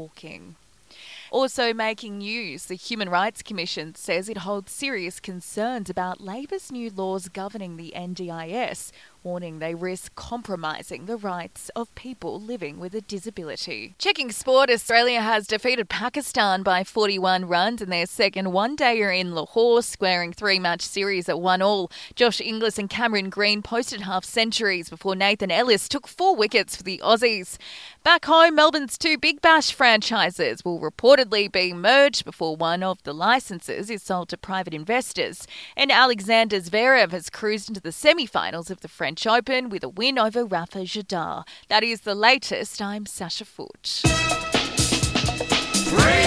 walking. Also making news, the Human Rights Commission says it holds serious concerns about Labor's new laws governing the NDIS, warning they risk compromising the rights of people living with a disability. Checking sport, Australia has defeated Pakistan by 41 runs in their second one-dayer in Lahore, squaring three-match series at 1-1. Josh Inglis and Cameron Green posted half-centuries before Nathan Ellis took 4 wickets for the Aussies. Back home, Melbourne's 2 Big Bash franchises will reportedly be merged before one of the licences is sold to private investors. And Alexander Zverev has cruised into the semi-finals of the French Open with a win over Rafa Nadal. That is the latest. I'm Sasha Foote.